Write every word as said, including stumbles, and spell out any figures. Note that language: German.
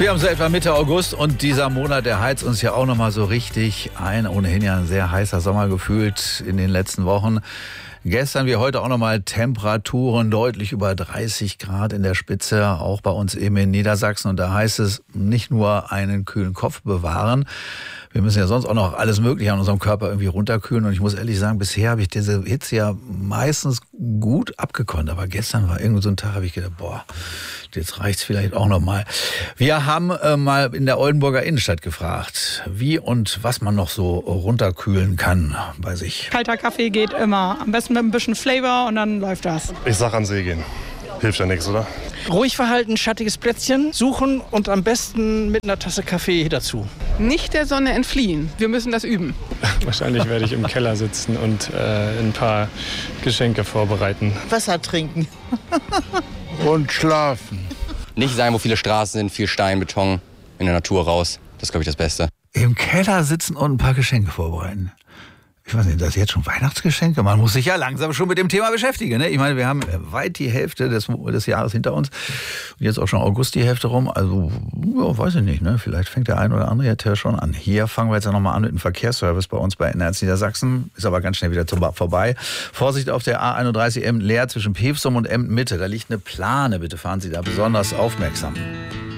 Wir haben so etwa Mitte August und dieser Monat, der heizt uns ja auch noch mal so richtig ein. Ohnehin ja ein sehr heißer Sommer gefühlt in den letzten Wochen. Gestern wie heute auch noch mal Temperaturen deutlich über dreißig Grad in der Spitze, auch bei uns eben in Niedersachsen. Und da heißt es, nicht nur einen kühlen Kopf bewahren. Wir müssen ja sonst auch noch alles Mögliche an unserem Körper irgendwie runterkühlen. Und ich muss ehrlich sagen, bisher habe ich diese Hitze ja meistens gut abgekonnt. Aber gestern war irgendwie so ein Tag, habe ich gedacht, boah, jetzt reicht's vielleicht auch noch mal. Wir haben äh, mal in der Oldenburger Innenstadt gefragt, wie und was man noch so runterkühlen kann bei sich. Kalter Kaffee geht immer. Am besten mit ein bisschen Flavor und dann läuft das. Ich sag an See gehen. Hilft ja nichts, oder? Ruhig verhalten, schattiges Plätzchen suchen und am besten mit einer Tasse Kaffee dazu. Nicht der Sonne entfliehen. Wir müssen das üben. Wahrscheinlich werde ich im Keller sitzen und äh, ein paar Geschenke vorbereiten. Wasser trinken. Und schlafen. Nicht sein, wo viele Straßen sind, viel Stein, Beton, in der Natur raus. Das ist, glaube ich, das Beste. Im Keller sitzen und ein paar Geschenke vorbereiten. Ich weiß nicht, das ist jetzt schon Weihnachtsgeschenke? Man muss sich ja langsam schon mit dem Thema beschäftigen. Ne? Ich meine, wir haben weit die Hälfte des, des Jahres hinter uns. Und jetzt auch schon August die Hälfte rum. Also, ja, weiß ich nicht. Ne? Vielleicht fängt der ein oder andere jetzt ja schon an. Hier fangen wir jetzt ja nochmal an mit dem Verkehrsservice bei uns bei N eins Niedersachsen. Ist aber ganz schnell wieder vorbei. Vorsicht auf der A einunddreißig Emden-Leer zwischen Pevsum und Emden-Mitte. Da liegt eine Plane. Bitte fahren Sie da besonders aufmerksam.